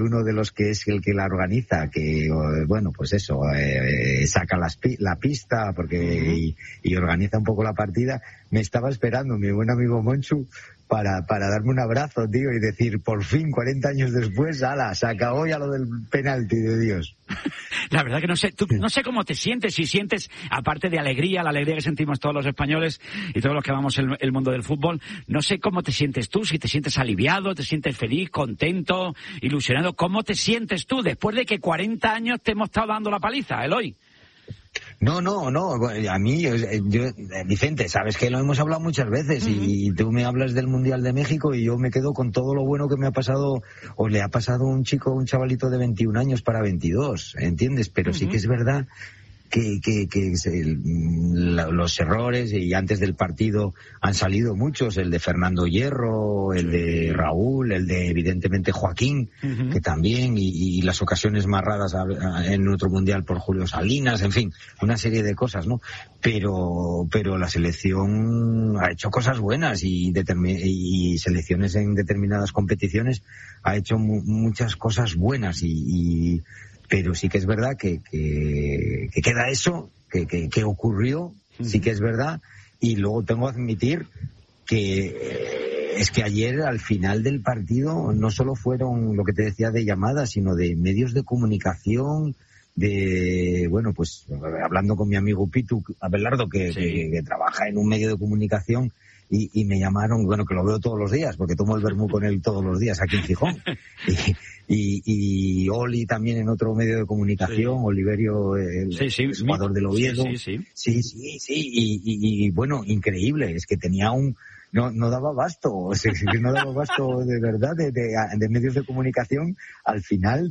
uno de los que es el que la organiza, que bueno, pues eso, saca la pista porque y organiza un poco la partida, me estaba esperando mi buen amigo Monchu para darme un abrazo, tío, y decir, por fin, 40 años después, ala, se acabó ya lo del penalti de Dios. La verdad que no sé, no sé cómo te sientes, si sientes, aparte de alegría, la alegría que sentimos todos los españoles y todos los que amamos el mundo del fútbol, no sé cómo te sientes tú, si te sientes aliviado, te sientes feliz, contento, ilusionado, ¿cómo te sientes tú después de que 40 años te hemos estado dando la paliza, Eloy? No, a mí, yo, Vicente, sabes que lo hemos hablado muchas veces y tú me hablas del Mundial de México y yo me quedo con todo lo bueno que me ha pasado o le ha pasado a un chavalito de 21 años para 22, ¿entiendes? Pero sí que es verdad que los errores, y antes del partido han salido muchos, el de Fernando Hierro, el de Raúl, el de evidentemente Joaquín, que también, y las ocasiones más raras en otro mundial por Julio Salinas, en fin, una serie de cosas, ¿no? Pero la selección ha hecho cosas buenas y selecciones en determinadas competiciones ha hecho muchas cosas buenas pero sí que es verdad que queda eso, que ocurrió, sí que es verdad, y luego tengo que admitir que es que ayer al final del partido no solo fueron lo que te decía de llamadas, sino de medios de comunicación, bueno, pues hablando con mi amigo Pitu Abelardo, que trabaja en un medio de comunicación, y me llamaron, bueno, que lo veo todos los días, porque tomo el vermú con él todos los días aquí en Gijón. Y Oli también en otro medio de comunicación, Oliverio, el jugador del Oviedo. Sí, y bueno, increíble, es que tenía no daba abasto, no daba abasto de verdad de medios de comunicación al final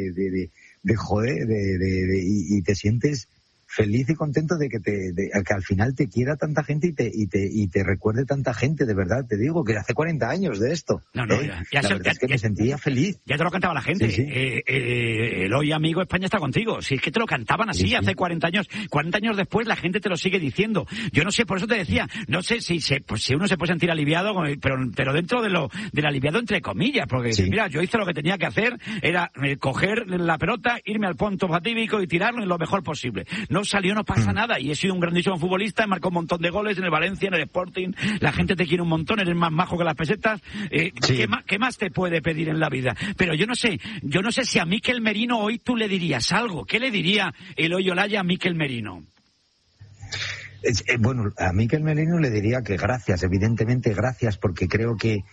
y te sientes feliz y contento de que al final te quiera tanta gente y te recuerde tanta gente, de verdad, te digo, que hace 40 años de esto. La verdad es que me sentía feliz. Ya te lo cantaba la gente. Sí. Hoy amigo, España está contigo. Si es que te lo cantaban así hace 40 años. 40 años después la gente te lo sigue diciendo. Yo no sé, por eso te decía, no sé si uno se puede sentir aliviado, pero dentro del aliviado entre comillas, porque mira, yo hice lo que tenía que hacer, era coger la pelota, irme al punto fatídico y tirarlo en lo mejor posible. No salió, no pasa nada, y he sido un grandísimo futbolista, he marcado un montón de goles en el Valencia, en el Sporting, la gente te quiere un montón, eres más majo que las pesetas, ¿qué más te puede pedir en la vida? Pero yo no sé si a Mikel Merino hoy tú le dirías algo. ¿Qué le diría Eloy Olaya a Mikel Merino? Bueno, a Mikel Merino le diría que gracias, evidentemente gracias, porque creo que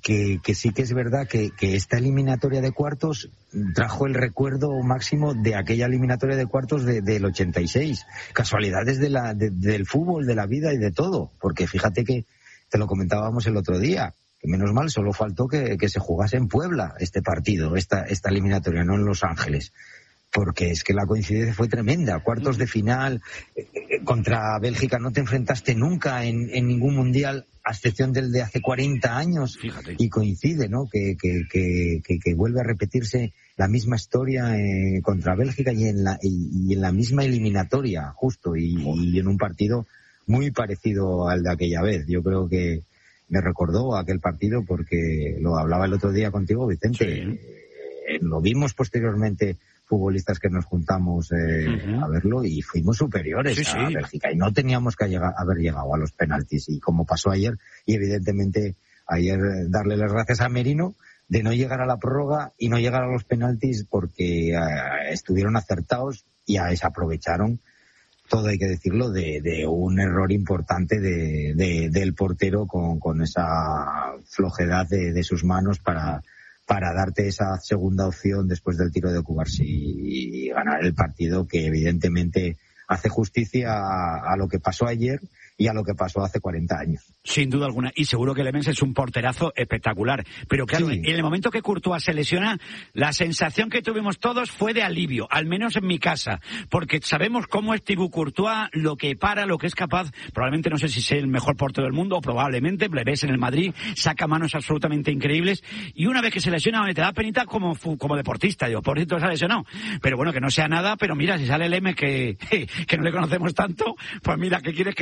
sí que es verdad que esta eliminatoria de cuartos trajo el recuerdo máximo de aquella eliminatoria de cuartos del 86. Casualidades del fútbol, de la vida y de todo. Porque fíjate que te lo comentábamos el otro día, que menos mal solo faltó que se jugase en Puebla este partido, esta eliminatoria, no en Los Ángeles. Porque es que la coincidencia fue tremenda. Cuartos de final, contra Bélgica no te enfrentaste nunca en ningún mundial, a excepción del de hace 40 años. Fíjate. Y coincide, ¿no? Que vuelve a repetirse la misma historia contra Bélgica y en la misma eliminatoria, justo, y en un partido muy parecido al de aquella vez. Yo creo que me recordó aquel partido porque lo hablaba el otro día contigo, Vicente. Lo vimos posteriormente futbolistas que nos juntamos a verlo y fuimos superiores a Bélgica y no teníamos que haber llegado a los penaltis, y como pasó ayer, y evidentemente ayer darle las gracias a Merino de no llegar a la prórroga y no llegar a los penaltis porque estuvieron acertados y aprovecharon todo, hay que decirlo, de un error importante del portero con esa flojedad de sus manos para darte esa segunda opción después del tiro de Cubarsí y ganar el partido, que evidentemente hace justicia a lo que pasó ayer y a lo que pasó hace 40 años. Sin duda alguna, y seguro que Lemens es un porterazo espectacular, pero claro, en el momento que Courtois se lesiona, la sensación que tuvimos todos fue de alivio, al menos en mi casa, porque sabemos cómo es Thibaut Courtois, lo que es capaz, probablemente no sé si sea el mejor portero del mundo, o probablemente, le ves en el Madrid, saca manos absolutamente increíbles, y una vez que se lesiona, te da penita como deportista, digo, por cierto se ha lesionado, pero bueno, que no sea nada, pero mira, si sale Lemens que no le conocemos tanto, pues mira, ¿qué quieres que te diga?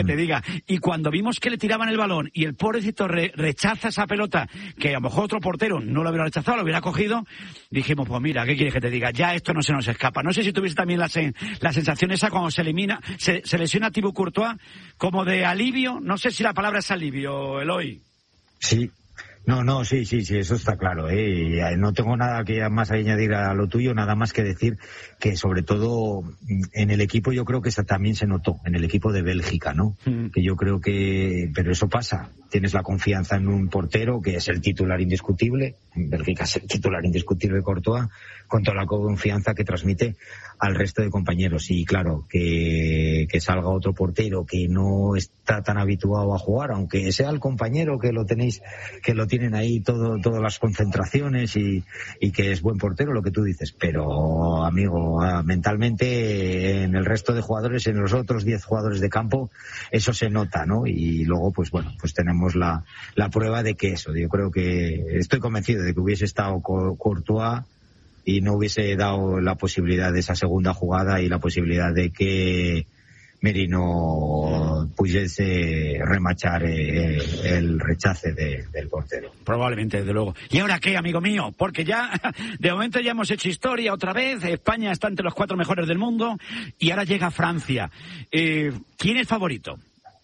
Y cuando vimos que le tiraban el balón y el pobrecito rechaza esa pelota, que a lo mejor otro portero no lo hubiera rechazado, lo hubiera cogido, dijimos, pues mira, ¿qué quieres que te diga? Ya esto no se nos escapa. No sé si tuviste también la sensación esa cuando se lesiona a Thibaut Courtois, como de alivio. No sé si la palabra es alivio, Eloy. Sí. No, sí, eso está claro, No tengo nada que más añadir a lo tuyo, nada más que decir que sobre todo en el equipo yo creo que eso también se notó, en el equipo de Bélgica, ¿no? Que yo creo que, pero eso pasa, tienes la confianza en un portero que es el titular indiscutible, en Bélgica es el titular indiscutible Courtois, con toda la confianza que transmite al resto de compañeros, y claro, que salga otro portero que no está tan habituado a jugar, aunque sea el compañero que lo tienen ahí todas las concentraciones y que es buen portero, lo que tú dices, pero amigo, mentalmente en el resto de jugadores, en los otros 10 jugadores de campo, eso se nota, ¿no? Y luego pues tenemos la prueba de que eso, yo creo que estoy convencido de que hubiese estado Courtois y no hubiese dado la posibilidad de esa segunda jugada y la posibilidad de que Merino pudiese remachar el rechace del portero. Probablemente, desde luego. ¿Y ahora qué, amigo mío? Porque ya, de momento ya hemos hecho historia otra vez, España está entre los 4 mejores del mundo, y ahora llega Francia. ¿Quién es favorito?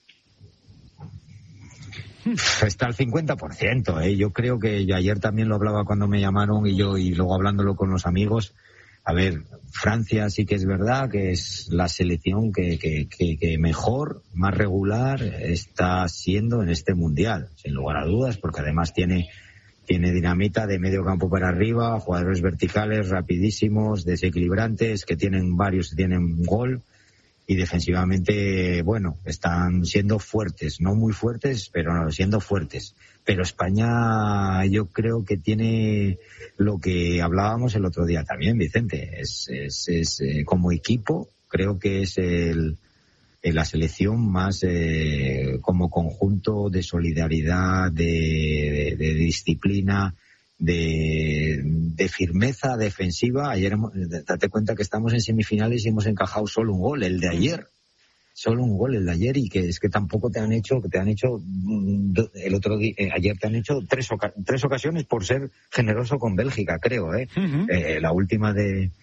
Está al 50%, Yo creo que yo ayer también lo hablaba cuando me llamaron y luego hablándolo con los amigos. A ver, Francia sí que es verdad que es la selección que mejor, más regular está siendo en este mundial, sin lugar a dudas, porque además tiene dinamita de medio campo para arriba, jugadores verticales, rapidísimos, desequilibrantes, que tienen gol. Y defensivamente, están siendo fuertes, no muy fuertes, pero siendo fuertes. Pero España yo creo que tiene lo que hablábamos el otro día también, Vicente. Es como equipo, creo que es la selección más como conjunto de solidaridad, de disciplina, de firmeza defensiva. Ayer date cuenta que estamos en semifinales y hemos encajado solo un gol, el de ayer, y que es que tampoco te han hecho el otro día, ayer te han hecho tres ocasiones por ser generoso con Bélgica, creo, la última de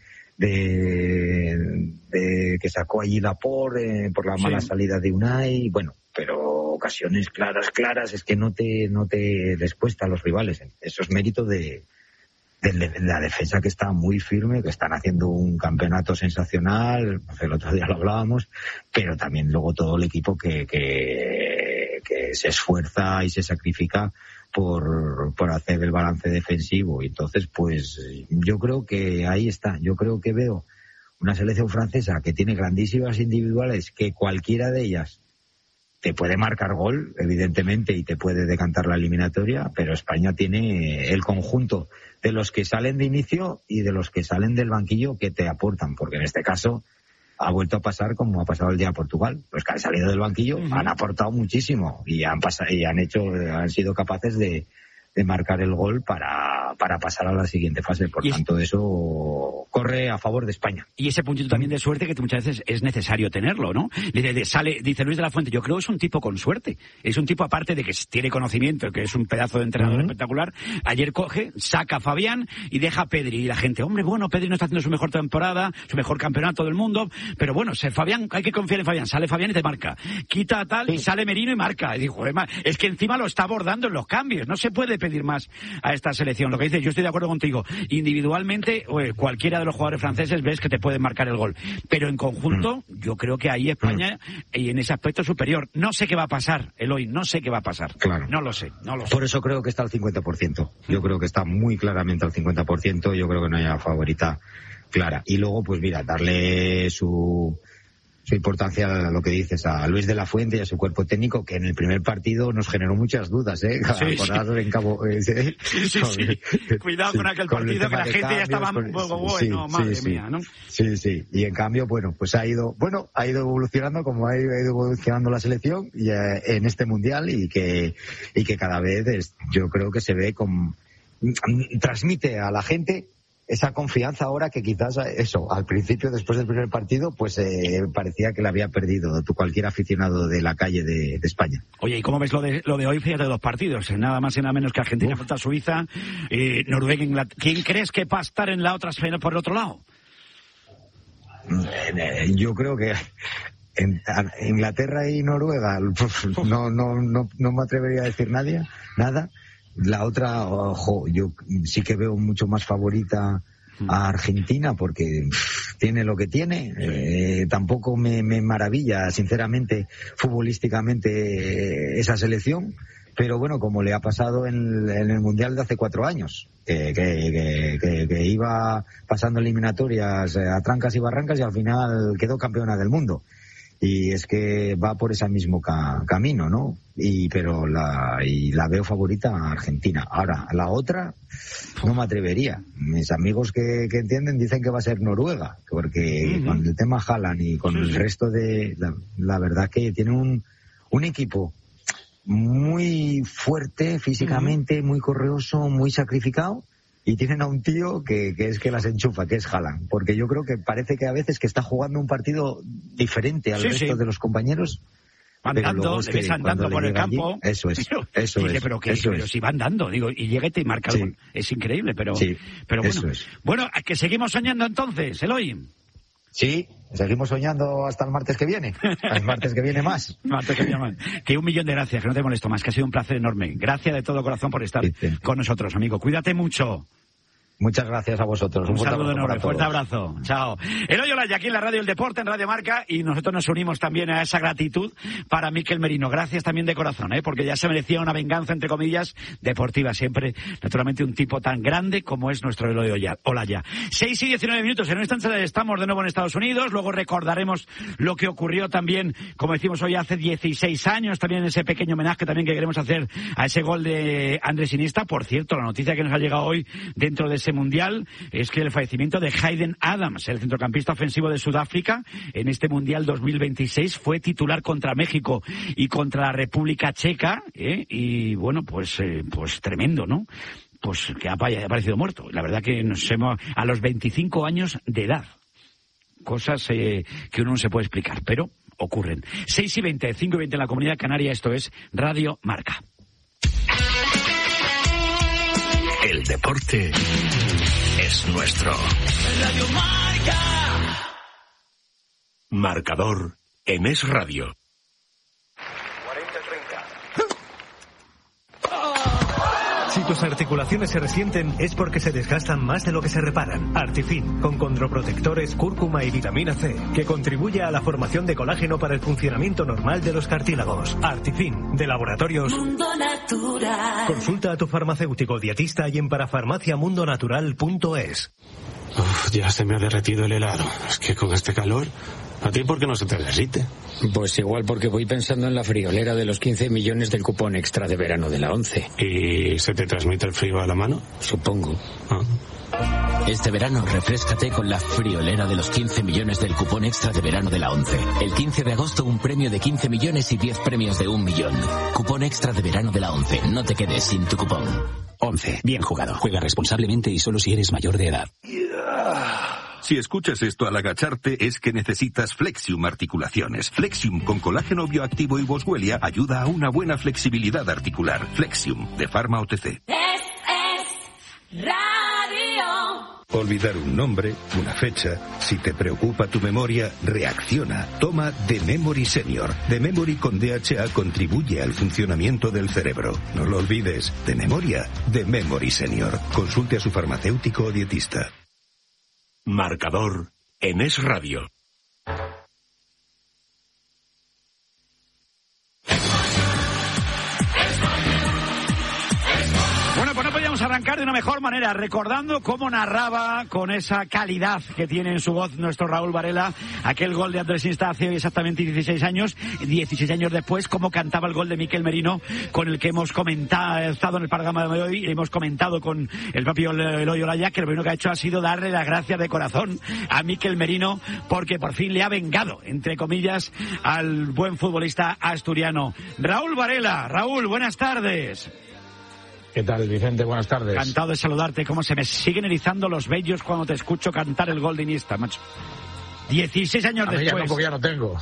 que sacó allí Laporte por la mala salida de Unai, pero ocasiones claras es que no te les cuesta a los rivales. Eso es mérito de la defensa, que está muy firme, que están haciendo un campeonato sensacional, el otro día lo hablábamos, pero también luego todo el equipo que se esfuerza y se sacrifica por hacer el balance defensivo. Y entonces, pues yo creo que ahí está. Yo creo que veo una selección francesa que tiene grandísimas individuales, que cualquiera de ellas te puede marcar gol, evidentemente, y te puede decantar la eliminatoria, pero España tiene el conjunto de los que salen de inicio y de los que salen del banquillo que te aportan, porque en este caso ha vuelto a pasar como ha pasado el día a Portugal. Los que han salido del banquillo han aportado muchísimo y han sido capaces de marcar el gol para pasar a la siguiente fase. Por tanto, eso corre a favor de España. Y ese puntito también de suerte que muchas veces es necesario tenerlo, ¿no? Dice Luis de la Fuente, yo creo que es un tipo con suerte. Es un tipo, aparte de que tiene conocimiento, que es un pedazo de entrenador espectacular. Ayer saca a Fabián y deja a Pedri. Y la gente, Pedri no está haciendo su mejor temporada, su mejor campeonato del mundo, pero Fabián, hay que confiar en Fabián. Sale Fabián y te marca. Quita tal y sale Merino y marca. Y digo, es que encima lo está abordando en los cambios. No se puede pedir más a esta selección. Lo que dices, yo estoy de acuerdo contigo. Individualmente, cualquiera de los jugadores franceses ves que te pueden marcar el gol. Pero en conjunto, yo creo que ahí España, y en ese aspecto superior. No sé qué va a pasar, Eloy, no sé qué va a pasar. Claro. No lo sé. Por eso creo que está al 50%. Yo creo que está muy claramente al 50%. Yo creo que no hay favorita clara. Y luego, pues mira, darle su importancia a lo que dices a Luis de la Fuente y a su cuerpo técnico, que en el primer partido nos generó muchas dudas, en Cabo. Sí. Cuidado con aquel partido, que la gente ya estaba un poco madre mía, ¿no? Sí. Y en cambio, pues ha ido evolucionando como ha ido evolucionando la selección y, en este mundial, y que cada vez yo creo que se ve transmite a la gente esa confianza ahora que quizás eso, al principio, después del primer partido, pues parecía que la había perdido cualquier aficionado de la calle de España. Oye, ¿y cómo ves lo de hoy? Fíjate, 2 partidos, nada más y nada menos que Argentina contra Suiza, Noruega, Inglaterra. ¿Quién crees que va a estar en la otra esfera por el otro lado? Yo creo que Inglaterra y Noruega, no me atrevería a decir nada. La otra, ojo, yo sí que veo mucho más favorita a Argentina porque tiene lo que tiene. Tampoco me maravilla, sinceramente, futbolísticamente esa selección. Pero bueno, como le ha pasado en el Mundial de hace 4 años, que iba pasando eliminatorias a trancas y barrancas y al final quedó campeona del mundo. Y es que va por ese mismo camino, ¿no? Pero la veo favorita a Argentina. Ahora, la otra no me atrevería. Mis amigos que entienden dicen que va a ser Noruega, porque con el tema Haaland y con el resto de... La verdad que tiene un equipo muy fuerte físicamente, muy correoso, muy sacrificado. Y tienen a un tío que es que las enchufa, que es Haaland. Porque yo creo que parece que a veces que está jugando un partido diferente al resto de los compañeros. Andando, le ves andando por el campo. Allí, eso es. Pero si va andando, digo, y llega y te marca el gol. Es increíble, pero bueno. Bueno, que seguimos soñando entonces, Eloy. Sí, seguimos soñando hasta el martes que viene. El martes que viene más. Que 1.000.000 de gracias, que no te molesto más, que ha sido un placer enorme. Gracias de todo corazón por estar con nosotros, amigo. Cuídate mucho. Muchas gracias a vosotros. Un saludo enorme, fuerte abrazo. Chao. Eloy Olaya, aquí en la radio El Deporte, en Radio Marca, y nosotros nos unimos también a esa gratitud para Mikel Merino. Gracias también de corazón, porque ya se merecía una venganza, entre comillas, deportiva siempre. Naturalmente un tipo tan grande como es nuestro Eloy Olaya. 6:19. En un instante estamos de nuevo en Estados Unidos. Luego recordaremos lo que ocurrió también, como decimos hoy, hace 16 años, también ese pequeño homenaje también que queremos hacer a ese gol de Andrés Iniesta. Por cierto, la noticia que nos ha llegado hoy dentro de ese mundial es que el fallecimiento de Hayden Adams, el centrocampista ofensivo de Sudáfrica, en este mundial 2026 fue titular contra México y contra la República Checa, y bueno, pues tremendo, ¿no? Pues que ha aparecido muerto. La verdad que nos hemos a los 25 años de edad. Cosas que uno no se puede explicar, pero ocurren. 6:20, 5:20 en la Comunidad Canaria, esto es Radio Marca. El deporte es nuestro. Radio Marca. Marcador en Es Radio. 40-30. Si tus articulaciones se resienten es porque se desgastan más de lo que se reparan. Artifin, con condroprotectores, cúrcuma y vitamina C, que contribuye a la formación de colágeno para el funcionamiento normal de los cartílagos. Artifin, de Laboratorios Mundo Natural. Consulta a tu farmacéutico dietista y en parafarmaciamundonatural.es. Ya se me ha derretido el helado. Es que con este calor... ¿A ti por qué no se te derrite? Pues igual porque voy pensando en la friolera de los 15 millones del cupón extra de verano de la 11. ¿Y se te transmite el frío a la mano? Supongo. Este verano refréscate con la friolera de los 15 millones del cupón extra de verano de la 11. El 15 de agosto un premio de 15 millones y 10 premios de 1 millón. Cupón extra de verano de la 11. No te quedes sin tu cupón. 11. Bien jugado. Juega responsablemente y solo si eres mayor de edad. Si escuchas esto al agacharte es que necesitas Flexium Articulaciones. Flexium con colágeno bioactivo y boswellia ayuda a una buena flexibilidad articular. Flexium de Pharma OTC. Es Radio. Olvidar un nombre, una fecha. Si te preocupa tu memoria, reacciona. Toma The Memory Senior. The Memory con DHA contribuye al funcionamiento del cerebro. No lo olvides. De memoria, The Memory Senior. Consulte a su farmacéutico o dietista. Marcador en Es Radio. Bueno, pues no podíamos arrancar de una mejor manera, recordando cómo narraba con esa calidad que tiene en su voz nuestro Raúl Varela aquel gol de Andrés Iniesta hace exactamente 16 años después, cómo cantaba el gol de Mikel Merino, con el que hemos estado en el programa de hoy, hemos comentado con el propio Eloy Olaya, que lo primero que ha hecho ha sido darle las gracias de corazón a Mikel Merino, porque por fin le ha vengado, entre comillas, al buen futbolista asturiano. Raúl Varela. Raúl, buenas tardes. ¿Qué tal, Vicente? Buenas tardes. Encantado de saludarte. ¿Cómo se me siguen erizando los vellos cuando te escucho cantar el gol de Iniesta, macho? 16 años después. Ya no, porque ya no tengo.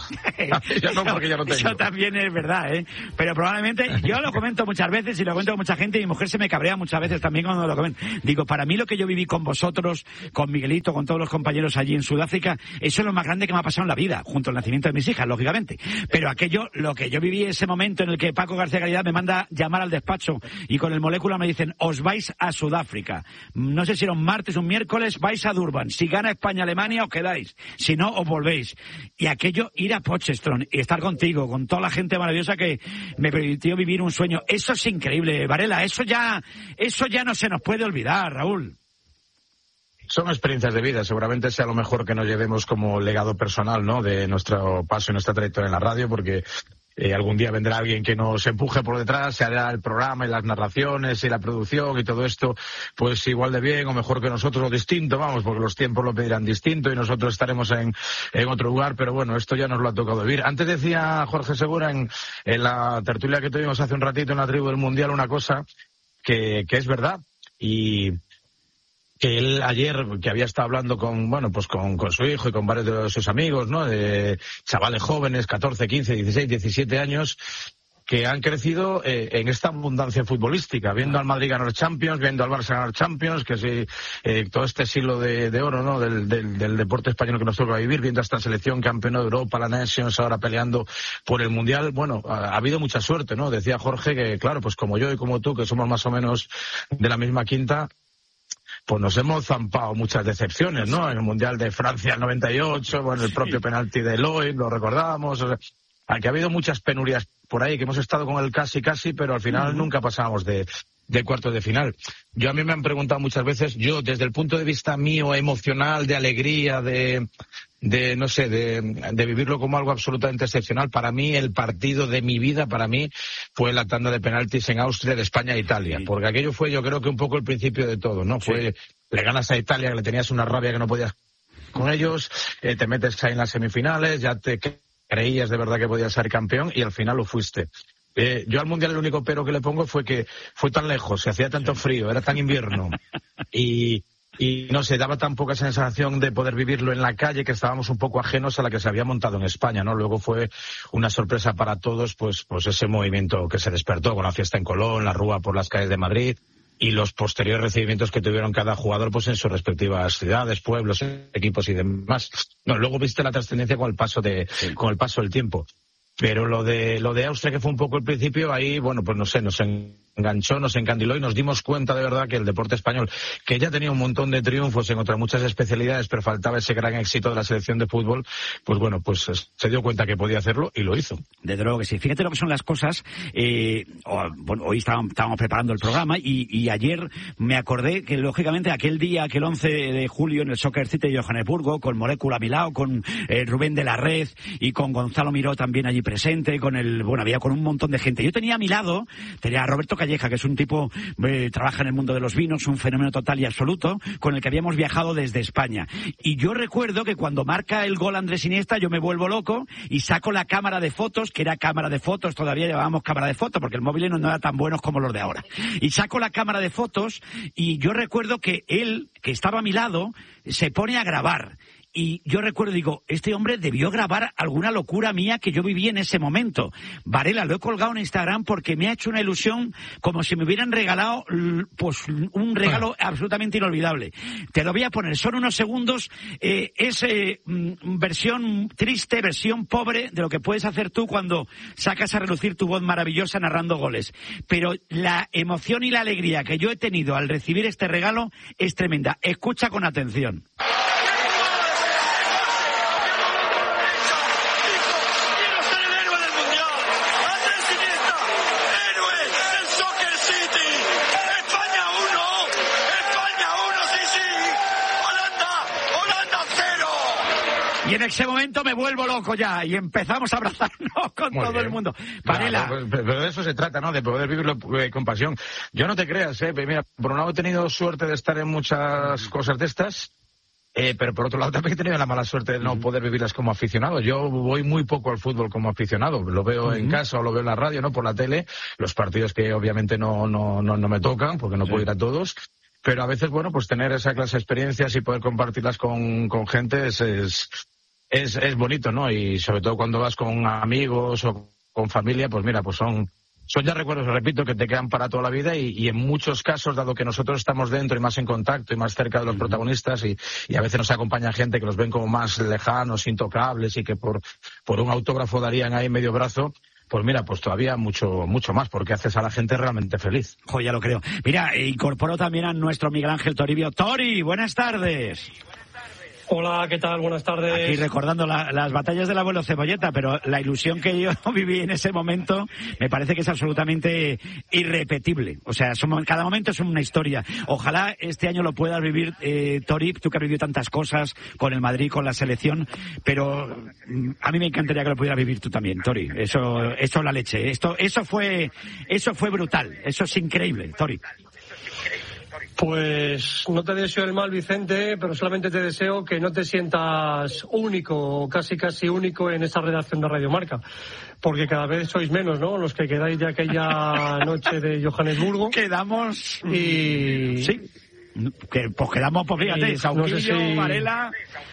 Eso también es verdad, ¿eh? Pero probablemente, yo lo comento muchas veces y lo comento con mucha gente y mi mujer se me cabrea muchas veces también cuando lo comento. Digo, para mí lo que yo viví con vosotros, con Miguelito, con todos los compañeros allí en Sudáfrica, eso es lo más grande que me ha pasado en la vida, junto al nacimiento de mis hijas, lógicamente. Pero aquello, lo que yo viví ese momento en el que Paco García Caridad me manda llamar al despacho y con el Molécula me dicen, os vais a Sudáfrica. No sé si era un martes o un miércoles, vais a Durban. Si gana España-Alemania, os quedáis. Si no, os volvéis. Y aquello, ir a Potchefstroom y estar contigo, con toda la gente maravillosa que me permitió vivir un sueño. Eso es increíble, Varela. Eso ya no se nos puede olvidar, Raúl. Son experiencias de vida, seguramente sea lo mejor que nos llevemos como legado personal, ¿no? De nuestro paso y nuestra trayectoria en la radio, porque algún día vendrá alguien que nos empuje por detrás, se hará el programa y las narraciones y la producción y todo esto, pues igual de bien o mejor que nosotros o distinto, vamos, porque los tiempos lo pedirán distinto y nosotros estaremos en otro lugar, pero bueno, esto ya nos lo ha tocado vivir. Antes decía Jorge Segura en la tertulia que tuvimos hace un ratito en la Tribu del Mundial una cosa que es verdad, y que él ayer, que había estado hablando con su hijo y con varios de sus amigos, ¿no? De chavales jóvenes, 14, 15, 16, 17 años, que han crecido en esta abundancia futbolística, viendo al Madrid ganar Champions, viendo al Barça ganar Champions, que sí, todo este siglo de oro, ¿no? Del deporte español que nos toca vivir, viendo a esta selección campeona de Europa, la Nations, ahora peleando por el Mundial. Bueno, ha habido mucha suerte, ¿no? Decía Jorge que, claro, pues como yo y como tú, que somos más o menos de la misma quinta, pues nos hemos zampado muchas decepciones, ¿no? En el Mundial de Francia el 98, bueno, el propio penalti de Eloy, lo recordamos. O sea, aquí ha habido muchas penurias por ahí, que hemos estado con el casi, pero al final nunca pasábamos de cuartos de final. A mí me han preguntado muchas veces, yo desde el punto de vista mío emocional, de alegría, de vivirlo como algo absolutamente excepcional, para mí el partido de mi vida, fue la tanda de penaltis en Austria de España a Italia, porque aquello fue, yo creo que un poco el principio de todo, ¿no? Fue, le ganas a Italia, que le tenías una rabia que no podías con ellos, te metes ahí en las semifinales, ya te creías de verdad que podías ser campeón y al final lo fuiste. Yo al Mundial el único pero que le pongo fue que fue tan lejos, se hacía tanto frío, era tan invierno y no se daba tan poca sensación de poder vivirlo en la calle, que estábamos un poco ajenos a la que se había montado en España, ¿no? Luego fue una sorpresa para todos, pues ese movimiento que se despertó con la fiesta en Colón, la rúa por las calles de Madrid y los posteriores recibimientos que tuvieron cada jugador pues en sus respectivas ciudades, pueblos, equipos y demás. No, luego viste la trascendencia con el paso del tiempo. Pero lo de Austria, que fue un poco el principio, ahí, bueno, pues no sé, nos enganchó, nos encandiló y nos dimos cuenta de verdad que el deporte español, que ya tenía un montón de triunfos en otras muchas especialidades, pero faltaba ese gran éxito de la selección de fútbol, pues bueno, pues se dio cuenta que podía hacerlo y lo hizo. Desde luego que sí. Fíjate lo que son las cosas. Hoy estábamos preparando el programa y ayer me acordé que, lógicamente, aquel día, aquel 11 de julio en el Soccer City de Johannesburgo, con Molécula a mi lado, con Rubén de la Red y con Gonzalo Miró también allí presente, había con un montón de gente. Yo tenía a mi lado, a Roberto Calleja, que es un tipo, trabaja en el mundo de los vinos, un fenómeno total y absoluto, con el que habíamos viajado desde España. Y yo recuerdo que cuando marca el gol Andrés Iniesta, yo me vuelvo loco y saco la cámara de fotos, que era cámara de fotos, todavía llevábamos cámara de fotos, porque el móvil no era tan buenos como los de ahora. Y saco la cámara de fotos y yo recuerdo que él, que estaba a mi lado, se pone a grabar. Y yo recuerdo, digo, este hombre debió grabar alguna locura mía que yo viví en ese momento. Varela, lo he colgado en Instagram porque me ha hecho una ilusión como si me hubieran regalado, pues, un regalo absolutamente inolvidable. Te lo voy a poner, son unos segundos, versión triste, versión pobre de lo que puedes hacer tú cuando sacas a relucir tu voz maravillosa narrando goles. Pero la emoción y la alegría que yo he tenido al recibir este regalo es tremenda. Escucha con atención. Y en ese momento me vuelvo loco ya y empezamos a abrazarnos con muy todo bien. El mundo. Varela. Claro, pero de eso se trata, ¿no? De poder vivirlo con pasión. Yo no te creas, mira, por un lado he tenido suerte de estar en muchas cosas de estas. pero por otro lado también he tenido la mala suerte de no poder vivirlas como aficionado. Yo voy muy poco al fútbol como aficionado, lo veo en casa o lo veo en la radio, no por la tele, los partidos que obviamente no me tocan porque no puedo ir a todos, pero a veces, bueno, pues tener esa clase de experiencias y poder compartirlas con gente es bonito, ¿no? Y sobre todo cuando vas con amigos o con familia, pues mira, pues son ya recuerdos, repito, que te quedan para toda la vida y en muchos casos, dado que nosotros estamos dentro y más en contacto y más cerca de los protagonistas y a veces nos acompaña gente que los ven como más lejanos, intocables y que por un autógrafo darían ahí medio brazo, pues mira, pues todavía mucho más, porque haces a la gente realmente feliz. Ya lo creo. Mira, incorporó también a nuestro Miguel Ángel Toribio. Tori, buenas tardes. Hola, ¿qué tal? Buenas tardes. Aquí recordando las batallas del abuelo Cebolleta, pero la ilusión que yo viví en ese momento me parece que es absolutamente irrepetible. O sea, cada momento es una historia. Ojalá este año lo puedas vivir, Tori, tú que has vivido tantas cosas con el Madrid, con la selección, pero a mí me encantaría que lo pudieras vivir tú también, Tori. Eso es la leche. Eso fue brutal. Eso es increíble, Tori. Pues no te deseo el mal, Vicente, pero solamente te deseo que no te sientas único, casi único en esta redacción de Radio Marca, porque cada vez sois menos, ¿no? Los que quedáis de aquella noche de Johannesburgo. Quedamos... Y... Sí, pues quedamos, pues fíjate, Sauquillo, Varela...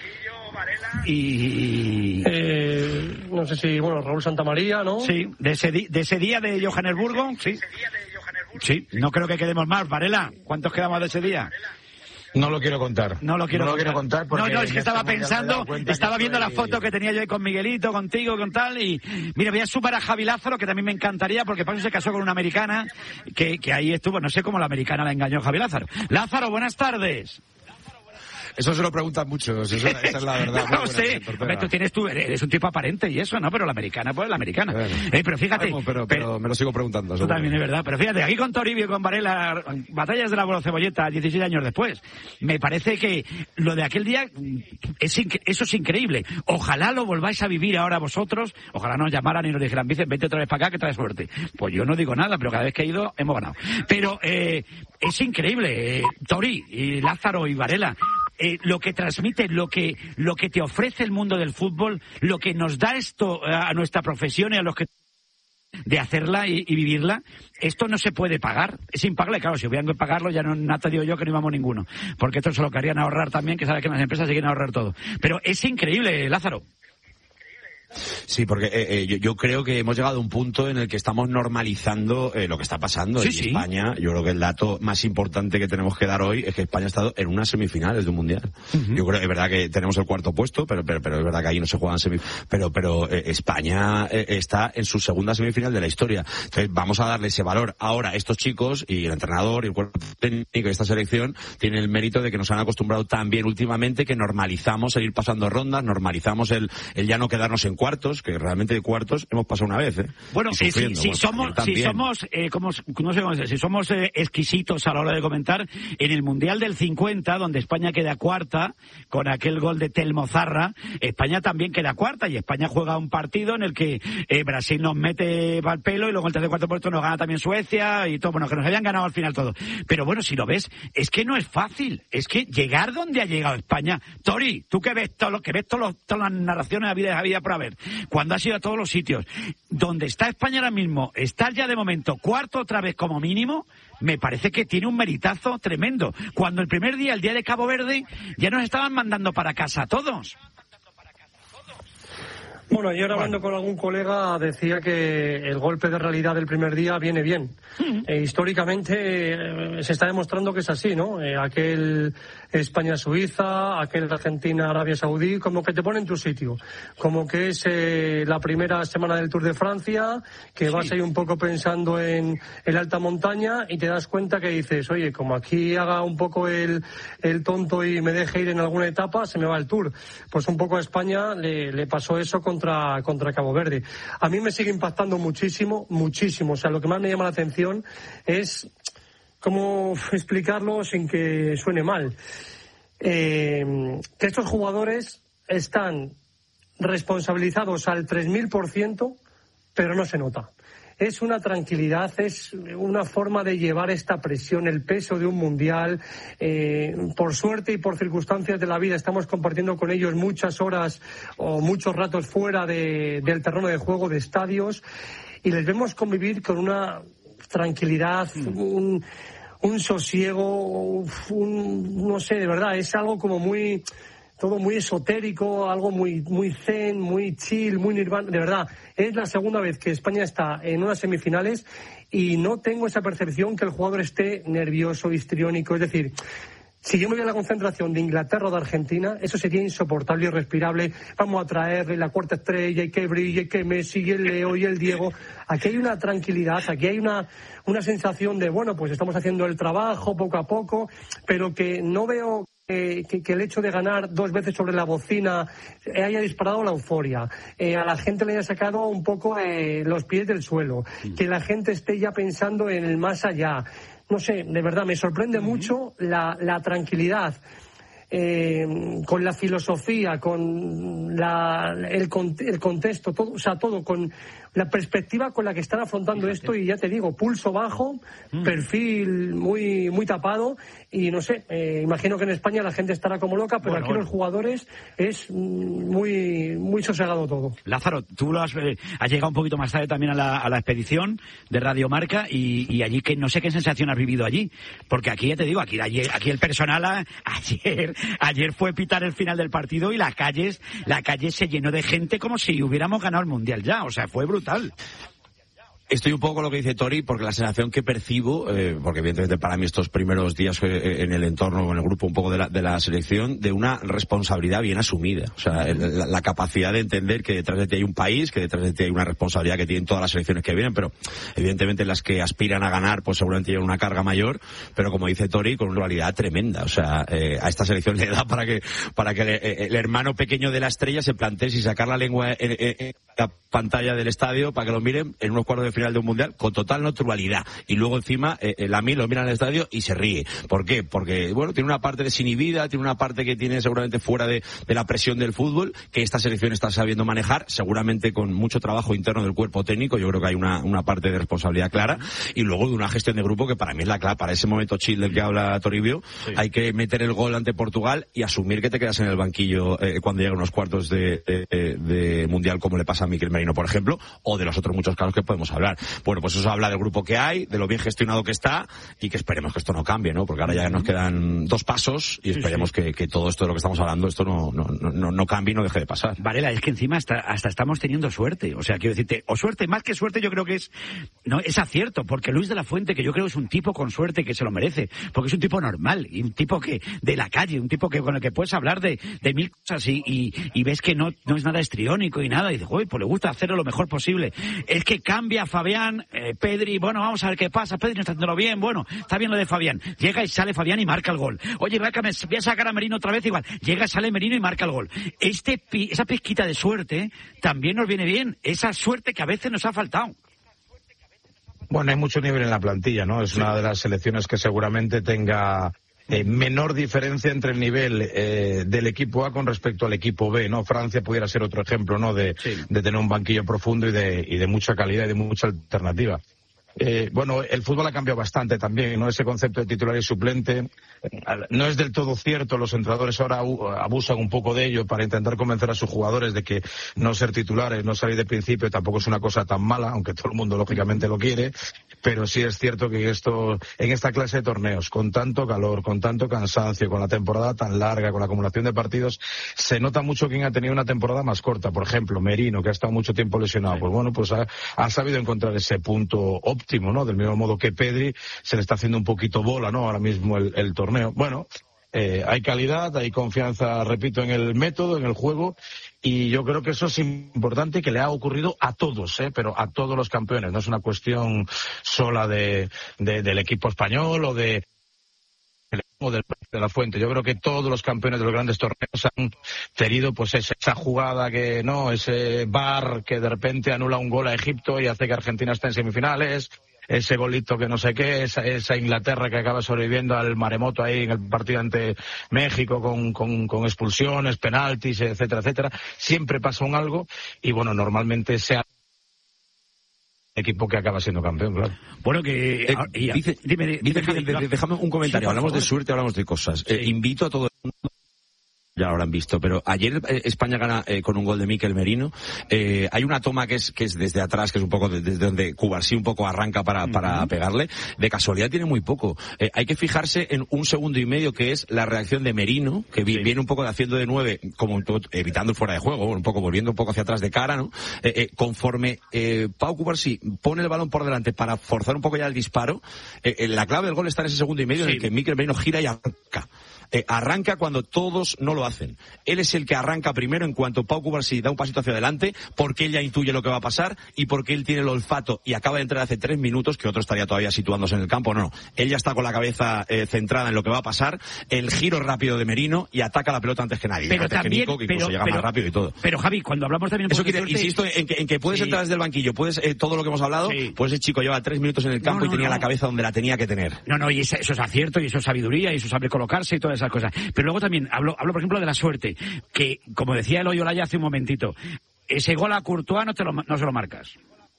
Y... no sé si, bueno, Raúl Santamaría, ¿no? Sí, de ese día de Johannesburgo, sí. Sí, no creo que quedemos más. Varela, ¿cuántos quedamos de ese día? No lo quiero contar. No lo quiero contar porque... No, es que estaba pensando, estaba viendo la foto que tenía yo ahí con Miguelito, contigo, con tal, y... Mira, voy a sumar a Javi Lázaro, que también me encantaría, porque Paso se casó con una americana, que ahí estuvo, no sé cómo la americana la engañó Javi Lázaro. Lázaro, buenas tardes. Eso se lo preguntan muchos, esa es la verdad. No sé, eres un tipo aparente y eso, ¿no? Pero la americana, pues la americana. Bueno, pero fíjate... Pero me lo sigo preguntando. Tú también, es verdad. Pero fíjate, aquí con Toribio y con Varela, batallas de la abuelo Cebolleta, 16 años después. Me parece que lo de aquel día, eso es increíble. Ojalá lo volváis a vivir ahora vosotros. Ojalá nos llamaran y nos dijeran, Vicente, vete otra vez para acá que traes suerte. Pues yo no digo nada, pero cada vez que he ido, hemos ganado. Pero es increíble, Tori y Lázaro y Varela. Lo que transmite, lo que te ofrece el mundo del fútbol, lo que nos da esto a nuestra profesión y a los que de hacerla y vivirla, esto no se puede pagar, es impagable. Claro, si hubieran que pagarlo ya no te digo yo que no íbamos ninguno, porque esto se lo querían ahorrar también, que sabes que las empresas se quieren ahorrar todo. Pero es increíble, Lázaro. Sí, porque yo creo que hemos llegado a un punto en el que estamos normalizando lo que está pasando. Sí, en España, yo creo que el dato más importante que tenemos que dar hoy es que España ha estado en unas semifinales de un mundial. Yo creo que es verdad que tenemos el cuarto puesto, pero es verdad que ahí no se juegan semifinales. Pero España está en su segunda semifinal de la historia. Entonces vamos a darle ese valor. Ahora, estos chicos y el entrenador y el cuerpo técnico de esta selección tienen el mérito de que nos han acostumbrado tan bien últimamente que normalizamos el ir pasando rondas, normalizamos el ya no quedarnos en cuartos, que realmente de cuartos hemos pasado una vez, ¿eh? Bueno, si somos exquisitos a la hora de comentar, en el Mundial del 50, donde España queda cuarta, con aquel gol de Telmo Zarra, España también queda cuarta, y España juega un partido en el que Brasil nos mete al pelo, y luego el tercer cuarto puesto nos gana también Suecia, y todo, bueno, que nos habían ganado al final todo. Pero bueno, si lo ves, es que no es fácil, es que llegar donde ha llegado España. Tori, tú que ves todas las narraciones de la vida por haber, cuando has ido a todos los sitios, donde está España ahora mismo, estar ya de momento cuarto otra vez como mínimo, me parece que tiene un meritazo tremendo. Cuando el primer día, el día de Cabo Verde, ya nos estaban mandando para casa a todos. Bueno, ayer hablando con algún colega decía que el golpe de realidad del primer día viene bien. Históricamente se está demostrando que es así, ¿no? Aquel España-Suiza, aquel Argentina-Arabia Saudí, como que te pone en tu sitio. Como que es la primera semana del Tour de Francia, que vas ahí un poco pensando en alta montaña y te das cuenta que dices, oye, como aquí haga un poco el tonto y me deje ir en alguna etapa, se me va el Tour. Pues un poco a España le pasó eso contra Cabo Verde. A mí me sigue impactando muchísimo. O sea, lo que más me llama la atención es cómo explicarlo sin que suene mal. Que estos jugadores están responsabilizados al 3000%, pero no se nota. es una tranquilidad, es una forma de llevar esta presión, el peso de un mundial. Por suerte y por circunstancias de la vida estamos compartiendo con ellos muchas horas o muchos ratos fuera del terreno de juego, de estadios, y les vemos convivir con una tranquilidad, un sosiego, no sé, de verdad, es algo como todo muy esotérico, algo muy zen, muy chill, muy nirvana. De verdad, es la segunda vez que España está en unas semifinales y no tengo esa percepción que el jugador esté nervioso, histriónico. Es decir, si yo me voy a la concentración de Inglaterra o de Argentina, eso sería insoportable y irrespirable. Vamos a traerle la cuarta estrella y que brille, y que Messi y el Leo y el Diego. Aquí hay una tranquilidad, aquí hay una sensación de, bueno, pues estamos haciendo el trabajo poco a poco, pero que no veo que el hecho de ganar 2 veces sobre la bocina haya disparado la euforia, a la gente le haya sacado un poco los pies del suelo, que la gente esté ya pensando en el más allá. No sé, de verdad, me sorprende mucho la tranquilidad, con la filosofía, con el contexto, todo, o sea, todo, con la perspectiva con la que están afrontando esto. Y ya te digo, pulso bajo, perfil muy tapado, y no sé, imagino que en España la gente estará como loca, pero aquí los jugadores es muy sosegado todo. Lázaro, tú has llegado un poquito más tarde también a la expedición de Radio Marca, y allí, que no sé qué sensación has vivido allí, porque aquí ya te digo, aquí el personal ayer fue pitar el final del partido y la calle se llenó de gente como si hubiéramos ganado el Mundial ya, o sea, fue brutal. Estoy un poco con lo que dice Tori, porque la sensación que percibo, porque evidentemente para mí estos primeros días en el entorno, en el grupo un poco de la selección, de una responsabilidad bien asumida. O sea, la capacidad de entender que detrás de ti hay un país, que detrás de ti hay una responsabilidad que tienen todas las selecciones que vienen, pero evidentemente las que aspiran a ganar, pues seguramente llevan una carga mayor, pero como dice Tori, con una dualidad tremenda. O sea, a esta selección le da para que el hermano pequeño de la estrella se plantee si sacar la lengua en la pantalla del estadio para que lo miren en unos cuartos de final de un mundial con total naturalidad, y luego encima Lamine lo mira en el estadio y se ríe. ¿Por qué? Porque bueno, tiene una parte desinhibida, tiene una parte que tiene seguramente fuera de la presión del fútbol, que esta selección está sabiendo manejar, seguramente con mucho trabajo interno del cuerpo técnico. Yo creo que hay una parte de responsabilidad clara, y luego de una gestión de grupo que para mí es la clave. Para ese momento chill del que habla Toribio, hay que meter el gol ante Portugal y asumir que te quedas en el banquillo cuando llegan unos cuartos de mundial, como le pasa a Mikel Merino, por ejemplo, o de los otros muchos casos que podemos hablar. Bueno, pues eso habla del grupo que hay, de lo bien gestionado que está, y que esperemos que esto no cambie, ¿no? Porque ahora ya nos quedan 2 pasos y esperemos que todo esto de lo que estamos hablando, esto no cambie y no deje de pasar. Varela, es que encima hasta estamos teniendo suerte. O sea, quiero decirte, o suerte, más que suerte, yo creo que es acierto, porque Luis de la Fuente, que yo creo es un tipo con suerte, que se lo merece, porque es un tipo normal, y un tipo que de la calle, un tipo con el que puedes hablar de mil cosas, y ves que no es nada histriónico y nada, y dices, uy, pues le gusta hacerlo lo mejor posible. Es que cambia Fabián, Pedri, bueno, vamos a ver qué pasa, Pedri no está haciéndolo bien, bueno, está bien lo de Fabián, llega y sale Fabián y marca el gol. Oye, voy a sacar a Merino otra vez, igual, llega, sale Merino y marca el gol. Esa pizquita de suerte también nos viene bien, esa suerte que a veces nos ha faltado. Bueno, hay mucho nivel en la plantilla, ¿no? Es una de las selecciones que seguramente tenga menor diferencia entre el nivel del equipo A con respecto al equipo B, ¿no? Francia pudiera ser otro ejemplo, ¿no? De tener un banquillo profundo y de mucha calidad y de mucha alternativa. Bueno, el fútbol ha cambiado bastante también, ¿no? Ese concepto de titular y suplente no es del todo cierto. Los entrenadores ahora abusan un poco de ello para intentar convencer a sus jugadores de que no ser titulares, no salir de principio tampoco es una cosa tan mala, aunque todo el mundo lógicamente lo quiere, pero sí es cierto que en esta clase de torneos, con tanto calor, con tanto cansancio, con la temporada tan larga, con la acumulación de partidos, se nota mucho quién ha tenido una temporada más corta. Por ejemplo, Merino, que ha estado mucho tiempo lesionado, pues bueno, pues ha sabido encontrar ese punto óptimo, ¿no? Del mismo modo que Pedri se le está haciendo un poquito bola, ¿no? Ahora mismo el torneo. Bueno, hay calidad, hay confianza, repito, en el método, en el juego, y yo creo que eso es importante, que le ha ocurrido a todos, pero a todos los campeones. No es una cuestión sola del equipo español o de la Fuente. Yo creo que todos los campeones de los grandes torneos han tenido pues esa jugada ese VAR que de repente anula un gol a Egipto y hace que Argentina esté en semifinales, ese golito que no sé qué, esa Inglaterra que acaba sobreviviendo al maremoto ahí en el partido ante México con expulsiones, penaltis, etcétera, etcétera. Siempre pasa un algo y bueno, normalmente equipo que acaba siendo campeón, claro. Bueno, que... dime, déjame un comentario. Hablamos de suerte, hablamos de cosas. Invito a todo el mundo... Ya lo habrán visto, pero ayer España gana con un gol de Mikel Merino. Hay una toma que es desde atrás, que es un poco desde donde Cubarsí un poco arranca para pegarle. De casualidad tiene muy poco. Hay que fijarse en 1 segundo y medio, que es la reacción de Merino, que viene un poco de haciendo de 9, como evitando el fuera de juego, un poco volviendo un poco hacia atrás de cara, ¿no? Conforme Pau Cubarsí pone el balón por delante para forzar un poco ya el disparo, la clave del gol está en ese segundo y medio en el que Mikel Merino gira y arranca. Arranca cuando todos no lo hacen. Él es el que arranca primero en cuanto Pau Cubarsí da un pasito hacia adelante, porque él ya intuye lo que va a pasar y porque él tiene el olfato y acaba de entrar hace 3 minutos, que otro estaría todavía situándose en el campo. No, él ya está con la cabeza centrada en lo que va a pasar, el giro rápido de Merino y ataca la pelota antes que nadie. Pero también, que incluso llega más rápido y todo. Pero Javi, cuando hablamos también... Eso quiere, insisto, en que puedes entrar desde el banquillo, puedes todo lo que hemos hablado, pues ese chico lleva 3 minutos en el campo y tenía la cabeza donde la tenía que tener. Y eso es acierto, y eso es sabiduría, y eso es saber colocarse y todas esas cosas. Pero luego también hablo por ejemplo de la suerte, que como decía Eloy Olaya hace un momentito, ese gol a Courtois no se lo marcas.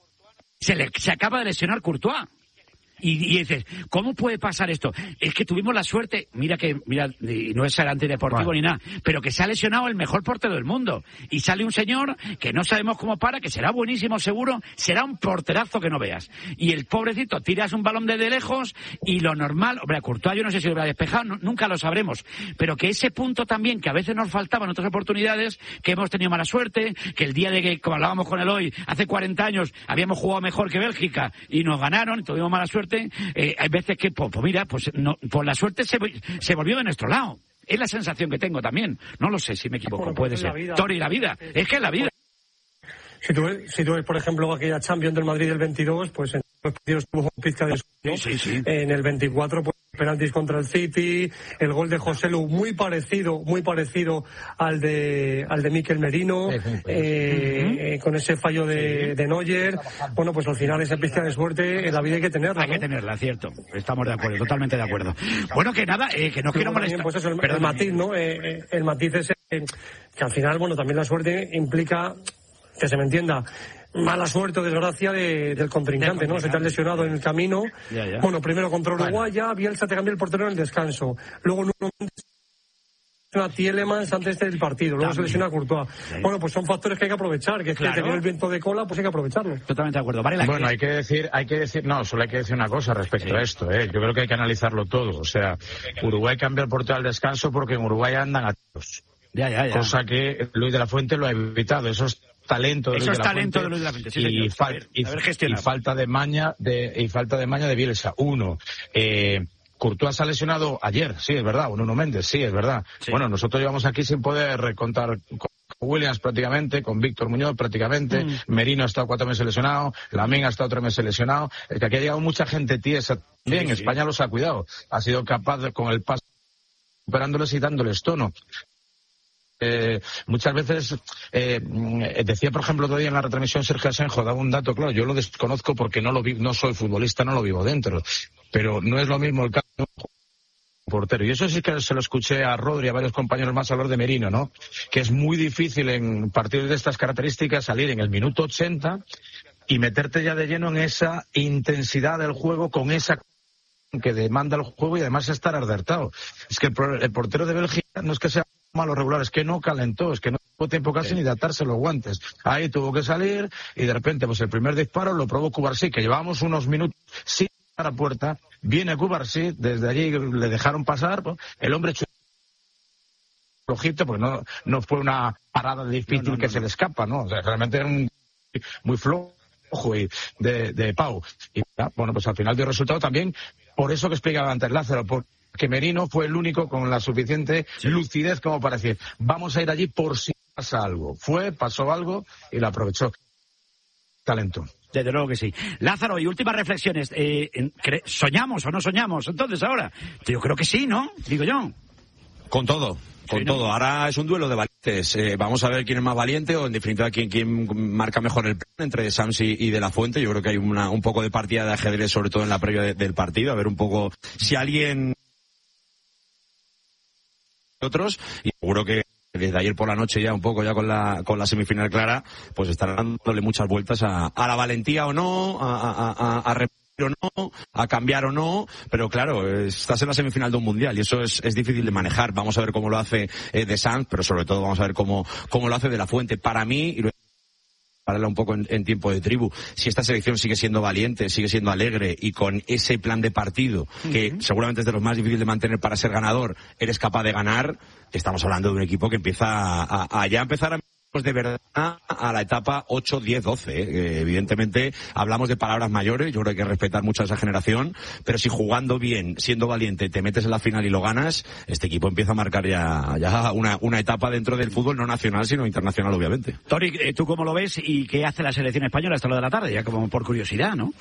Se acaba de lesionar Courtois. Y dices, ¿cómo puede pasar esto? Es que tuvimos la suerte, mira, y no es ser antideportivo ni nada, pero que se ha lesionado el mejor portero del mundo. Y sale un señor que no sabemos cómo para, que será buenísimo seguro, será un porterazo que no veas. Y el pobrecito, tiras un balón de lejos y lo normal, hombre, a Courtois yo no sé si lo hubiera despejado, nunca lo sabremos. Pero que ese punto también, que a veces nos faltaban otras oportunidades, que hemos tenido mala suerte, que el día de que, como hablábamos con Eloy, hace 40 años habíamos jugado mejor que Bélgica y nos ganaron, y tuvimos mala suerte. Hay veces que, la suerte se volvió de nuestro lado. Es la sensación que tengo también. No lo sé si me equivoco, puede ser. Tori, la vida. Es que es la vida. Si tú ves, por ejemplo, aquella Champions del Madrid del 22, pues en los partidos tuvo pizca de suerte. En el 24, pues penaltis contra el City, el gol de Joselu muy parecido al de Mikel Merino, con ese fallo de Neuer. Bueno, pues al final esa pizca de suerte en la vida hay que tenerla. Hay que tenerla, cierto. Estamos de acuerdo, totalmente de acuerdo. Bueno, que nada, que no quiero molestar. Pues eso, el matiz, ¿no? El matiz es que al final, bueno, también la suerte implica, que se me entienda, mala suerte o desgracia del contrincante, ¿no? Se te ha lesionado en el camino. Ya. Bueno, primero contra Uruguay, Bielsa te cambia el portero en el descanso. Luego a Tielemans antes del partido, luego se lesiona a Courtois. Bueno, pues son factores que hay que aprovechar, que es que tener el viento de cola, pues hay que aprovecharlo. Totalmente de acuerdo. Bueno, hay que decir, solo hay que decir una cosa respecto a esto, Yo creo que hay que analizarlo todo. O sea, Uruguay cambia el portero al descanso porque en Uruguay andan a todos. Ya. Cosa que Luis de la Fuente lo ha evitado. Eso es talento de Luis de la Fuente. Y falta de maña de Bielsa. Courtois se ha lesionado ayer, sí, es verdad. Nuno Méndez, sí, es verdad. Sí. Bueno, nosotros llevamos aquí sin poder contar con Williams prácticamente, con Víctor Muñoz prácticamente, Merino ha estado 4 meses lesionado, Lamine ha estado 3 meses lesionado. Es que aquí ha llegado mucha gente tiesa. Bien, España los ha cuidado. Ha sido capaz con el paso, superándoles y dándoles tono. Muchas veces decía, por ejemplo, otro día en la retransmisión Sergio Asenjo, daba un dato, claro, yo lo desconozco porque no soy futbolista, no lo vivo dentro, pero no es lo mismo el caso de un portero. Y eso sí que se lo escuché a Rodri y a varios compañeros más hablar de Merino, ¿no? Que es muy difícil en partidos de estas características salir en el minuto 80 y meterte ya de lleno en esa intensidad del juego, con esa que demanda el juego y además estar alertado. Es que el portero de Bélgica no es que sea malo regular, es que no calentó, es que no tuvo tiempo casi ni de atarse los guantes. Ahí tuvo que salir y de repente pues el primer disparo lo probó Cubarsí, que llevábamos unos minutos sin a la puerta, viene Cubarsí, desde allí le dejaron pasar, pues, el hombre flojito, porque no fue una parada difícil que se le escapa, ¿no? O sea, realmente era muy flojo y de Pau. Y bueno, pues al final dio resultado también, por eso que explicaba antes Lázaro, que Merino fue el único con la suficiente lucidez como para decir, vamos a ir allí por si pasa algo. Pasó algo y lo aprovechó. Talento. Desde luego que sí. Lázaro, y últimas reflexiones. ¿Soñamos o no soñamos? Entonces ahora, yo creo que sí, ¿no? Digo yo. Con todo. Ahora es un duelo de valientes. Vamos a ver quién es más valiente o en definitiva quién marca mejor el plan entre Sams y De la Fuente. Yo creo que hay un poco de partida de ajedrez, sobre todo en la previa del partido. A ver un poco si alguien... otros, y seguro que desde ayer por la noche ya un poco ya con la semifinal clara, pues estarán dándole muchas vueltas a la valentía o no, a repetir o no, a cambiar o no, pero claro, estás en la semifinal de un mundial y eso es difícil de manejar. Vamos a ver cómo lo hace De Sanz, pero sobre todo vamos a ver cómo lo hace De La Fuente. Para mí, y pararla un poco en tiempo de tribu, si esta selección sigue siendo valiente, sigue siendo alegre y con ese plan de partido que seguramente es de los más difíciles de mantener para ser ganador, eres capaz de ganar, estamos hablando de un equipo que empieza a ya empezar a de verdad a la etapa 8, 10, 12. Evidentemente hablamos de palabras mayores, yo creo que hay que respetar mucho a esa generación, pero si jugando bien, siendo valiente, te metes en la final y lo ganas, este equipo empieza a marcar ya una etapa dentro del fútbol no nacional, sino internacional, obviamente. Tori, ¿tú cómo lo ves y qué hace la selección española hasta lo de la tarde? Ya como por curiosidad, ¿no?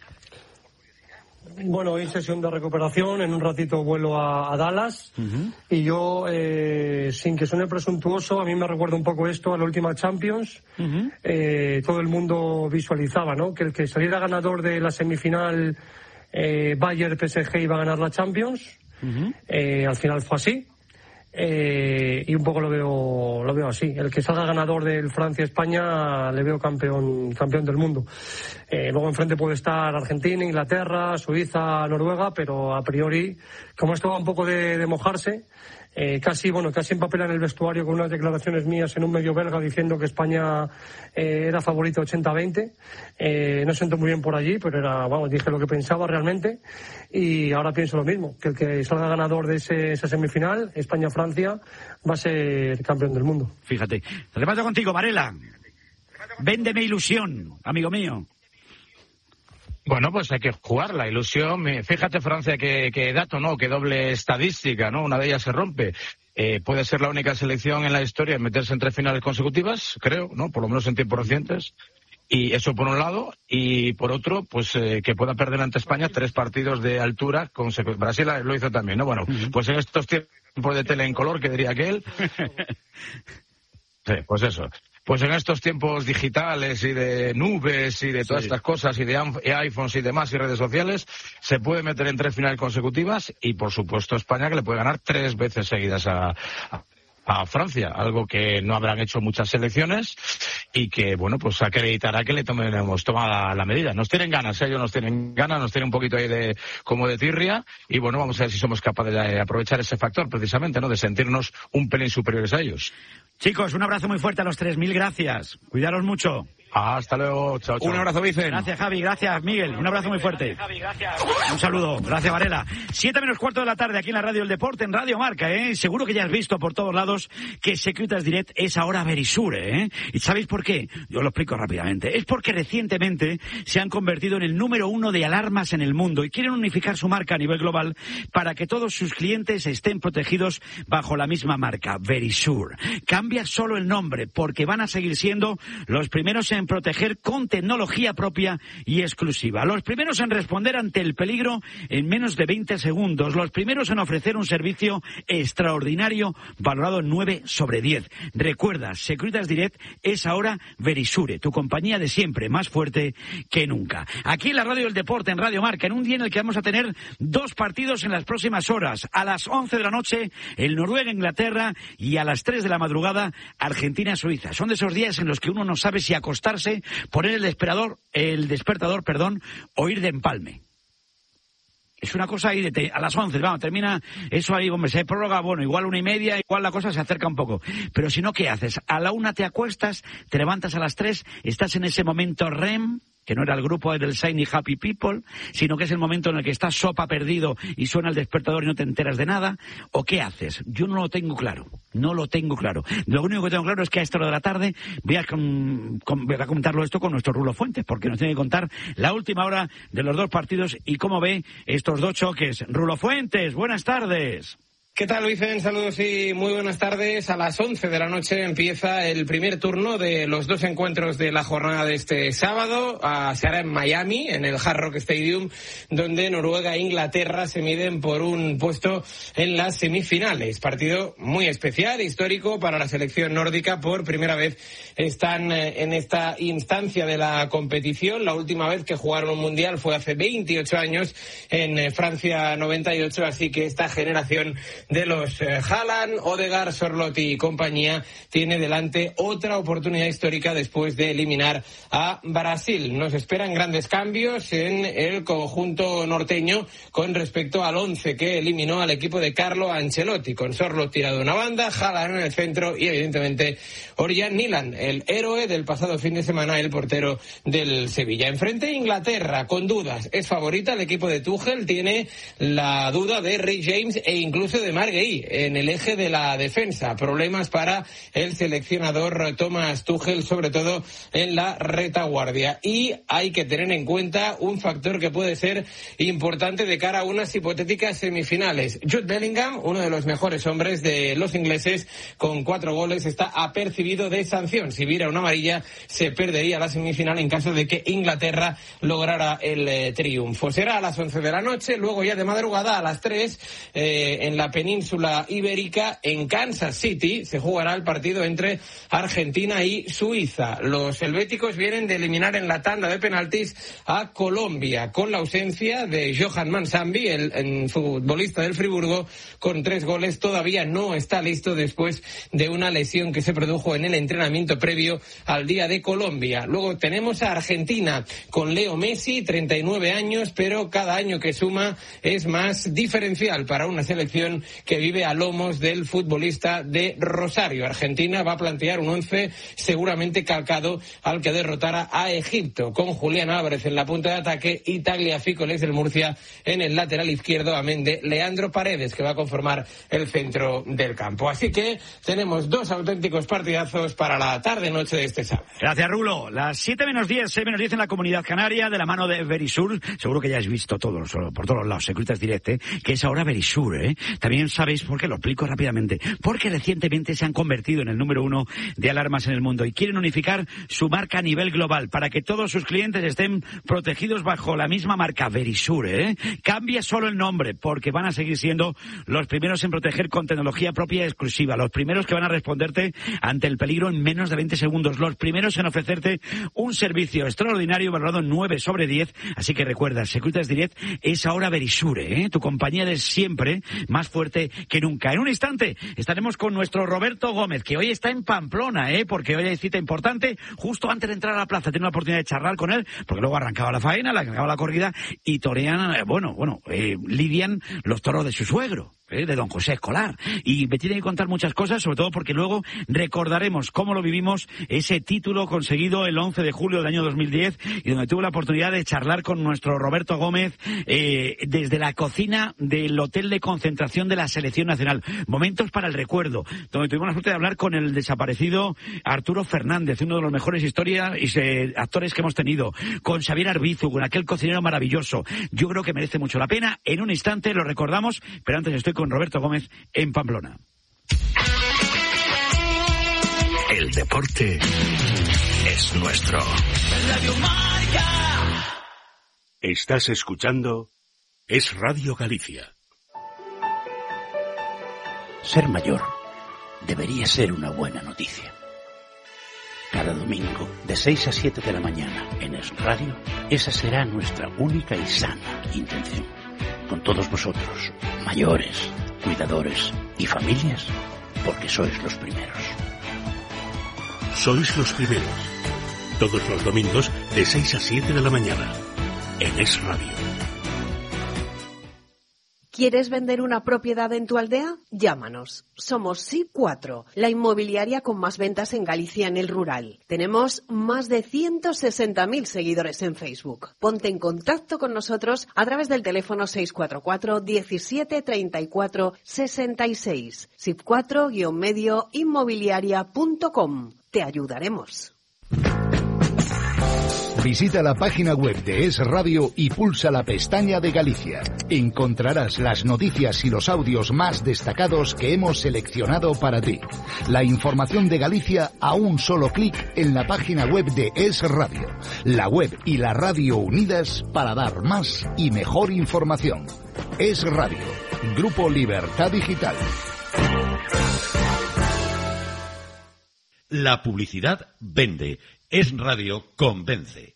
Bueno, hoy sesión de recuperación, en un ratito vuelo a Dallas y yo, sin que suene presuntuoso, a mí me recuerda un poco esto a la última Champions. Todo el mundo visualizaba, ¿no?, que el que saliera ganador de la semifinal Bayern-PSG iba a ganar la Champions. Al final fue así. Y un poco lo veo así. El que salga ganador del Francia-España le veo campeón del mundo. Luego enfrente puede estar Argentina, Inglaterra, Suiza, Noruega, pero a priori, como esto va un poco de mojarse, casi empapelan el vestuario con unas declaraciones mías en un medio belga diciendo que España era favorito 80-20. No siento muy bien por allí, pero dije lo que pensaba realmente y ahora pienso lo mismo, que el que salga ganador de esa semifinal, España-Francia, va a ser campeón del mundo. Fíjate. Remato contigo, Varela. Véndeme ilusión, amigo mío. Bueno, pues hay que jugar la ilusión. Fíjate, Francia, que dato, ¿no? Que doble estadística, ¿no? Una de ellas se rompe. Puede ser la única selección en la historia en meterse en 3 finales consecutivas, creo, ¿no? Por lo menos en tiempos recientes. Y eso por un lado. Y por otro, pues que pueda perder ante España 3 partidos de altura. Brasil lo hizo también, ¿no? Bueno, pues en estos tiempos de tele en color, que diría aquel. Sí, pues eso. Pues en estos tiempos digitales y de nubes y de todas estas cosas y de iPhones y demás y redes sociales, se puede meter en 3 finales consecutivas y, por supuesto, España, que le puede ganar 3 veces seguidas a Francia, algo que no habrán hecho muchas selecciones y que, bueno, pues acreditará que le hemos tomado la medida. Nos tienen ganas, ellos nos tienen ganas, nos tienen un poquito ahí como de tirria y, bueno, vamos a ver si somos capaces de aprovechar ese factor, precisamente, ¿no?, de sentirnos un pelín superiores a ellos. Chicos, un abrazo muy fuerte a los 3.000 gracias. Cuidaros mucho. Hasta luego, chao, chao. Un abrazo, Vicen. Gracias, Javi, gracias, Miguel. Un abrazo muy fuerte. Javi, gracias. Un saludo, gracias, Varela. 7:15 de la tarde aquí en la Radio del Deporte, en Radio Marca, Seguro que ya has visto por todos lados que Securitas Direct es ahora Verisur, ¿Y sabéis por qué? Yo lo explico rápidamente. Es porque recientemente se han convertido en el número 1 de alarmas en el mundo y quieren unificar su marca a nivel global para que todos sus clientes estén protegidos bajo la misma marca, Verisur. Cambia solo el nombre porque van a seguir siendo los primeros en proteger con tecnología propia y exclusiva. Los primeros en responder ante el peligro en menos de 20 segundos. Los primeros en ofrecer un servicio extraordinario valorado en 9 sobre 10. Recuerda, Securitas Direct es ahora Verisure, tu compañía de siempre, más fuerte que nunca. Aquí en la Radio del Deporte, en Radio Marca, en un día en el que vamos a tener 2 partidos en las próximas horas. A las 11 de la noche, el Noruega-Inglaterra y a las 3 de la madrugada, Argentina-Suiza. Son de esos días en los que uno no sabe si acostarse, poner el despertador, o ir de empalme. Es una cosa ahí a las 11, vamos, termina eso ahí, hombre, se prórroga, bueno, igual 1:30, igual la cosa se acerca un poco. Pero si no, ¿qué haces? A la 1 te acuestas, te levantas a las 3, estás en ese momento REM, que no era el grupo del Shiny Happy People, sino que es el momento en el que estás sopa perdido y suena el despertador y no te enteras de nada, ¿o qué haces? Yo no lo tengo claro. Lo único que tengo claro es que a esta hora de la tarde voy a comentarlo esto con nuestro Rulo Fuentes, porque nos tiene que contar la última hora de los 2 partidos y cómo ve estos 2 choques. Rulo Fuentes, buenas tardes. ¿Qué tal, Vicen? Saludos y muy buenas tardes. A las 11 de la noche empieza el primer turno de los 2 encuentros de la jornada de este sábado. Se hará en Miami, en el Hard Rock Stadium, donde Noruega e Inglaterra se miden por un puesto en las semifinales. Partido muy especial, histórico para la selección nórdica. Por primera vez están en esta instancia de la competición. La última vez que jugaron un mundial fue hace 28 años en Francia 98, así que esta generación de los Haaland, Odegaard, Sorlotti y compañía, tiene delante otra oportunidad histórica después de eliminar a Brasil. Nos esperan grandes cambios en el conjunto norteño con respecto al 11 que eliminó al equipo de Carlo Ancelotti, con Sorlotti tirado de una banda, Haaland en el centro y evidentemente Orjan Nilan, el héroe del pasado fin de semana, el portero del Sevilla. Enfrente Inglaterra, con dudas, es favorita el equipo de Tuchel, tiene la duda de Rick James e incluso de Marc Guéhi en el eje de la defensa. Problemas para el seleccionador Thomas Tuchel, sobre todo en la retaguardia. Y hay que tener en cuenta un factor que puede ser importante de cara a unas hipotéticas semifinales. Jude Bellingham, uno de los mejores hombres de los ingleses, con 4 goles, está apercibido de sanción. Si viera una amarilla, se perdería la semifinal en caso de que Inglaterra lograra el triunfo. Será a las 11 de la noche, luego ya de madrugada a las 3 en la península ibérica, en Kansas City, se jugará el partido entre Argentina y Suiza. Los helvéticos vienen de eliminar en la tanda de penaltis a Colombia, con la ausencia de Johan Mansambi, el futbolista del Friburgo, con 3 goles. Todavía no está listo después de una lesión que se produjo en el entrenamiento previo al día de Colombia. Luego tenemos a Argentina con Leo Messi, 39 años, pero cada año que suma es más diferencial para una selección que vive a lomos del futbolista de Rosario. Argentina va a plantear un 11 seguramente calcado al que derrotara a Egipto, con Julián Álvarez en la punta de ataque y Tagliafico, el ex del Murcia, en el lateral izquierdo, amén de Leandro Paredes, que va a conformar el centro del campo. Así que tenemos 2 auténticos partidazos para la tarde-noche de este sábado. Gracias, Rulo. Las 7 menos 10, 6 menos 10 en la Comunidad Canaria, de la mano de Verisur. Seguro que ya has visto todos, por todos los lados, Securitas Direct, que es ahora Verisur, También sabéis por qué, lo explico rápidamente. Porque recientemente se han convertido en el número 1 de alarmas en el mundo y quieren unificar su marca a nivel global para que todos sus clientes estén protegidos bajo la misma marca, Verisur, Cambia solo el nombre, porque van a seguir siendo los primeros en proteger con tecnología propia y exclusiva, los primeros que van a responderte ante el peligro en menos de 20 segundos, los primeros en ofrecerte un servicio extraordinario valorado en 9 sobre 10, así que recuerda, Securitas Direct es ahora Verisur, tu compañía de siempre, más fuerte que nunca. En un instante estaremos con nuestro Roberto Gómez, que hoy está en Pamplona, porque hoy hay cita importante, justo antes de entrar a la plaza, tiene la oportunidad de charlar con él, porque luego arrancaba la faena, arrancaba la corrida, y torean, lidian los toros de su suegro, de don José Escolar, y me tiene que contar muchas cosas, sobre todo porque luego recordaremos cómo lo vivimos, ese título conseguido el 11 de julio del año 2010, y donde tuve la oportunidad de charlar con nuestro Roberto Gómez desde la cocina del hotel de concentración de la selección nacional. Momentos para el recuerdo, donde tuvimos la suerte de hablar con el desaparecido Arturo Fernández, uno de los mejores actores que hemos tenido, con Xavier Arbizu, con aquel cocinero maravilloso. Yo creo que merece mucho la pena. En un instante lo recordamos, pero antes estoy con Roberto Gómez en Pamplona. El deporte es nuestro. Radio Marca. Estás escuchando Es Radio Galicia. Ser mayor debería ser una buena noticia. Cada domingo, de 6 a 7 de la mañana, en Es Radio, esa será nuestra única y sana intención. Con todos vosotros, mayores, cuidadores y familias, porque sois los primeros. Sois los primeros. Todos los domingos, de 6 a 7 de la mañana, en Es Radio. ¿Quieres vender una propiedad en tu aldea? Llámanos. Somos SIP4, la inmobiliaria con más ventas en Galicia en el rural. Tenemos más de 160.000 seguidores en Facebook. Ponte en contacto con nosotros a través del teléfono 644 17 34 66. SIP4-medio inmobiliaria.com. Te ayudaremos. Visita la página web de Es Radio y pulsa la pestaña de Galicia. Encontrarás las noticias y los audios más destacados que hemos seleccionado para ti. La información de Galicia a un solo clic en la página web de Es Radio. La web y la radio unidas para dar más y mejor información. Es Radio, Grupo Libertad Digital. La publicidad vende. Es Radio convence.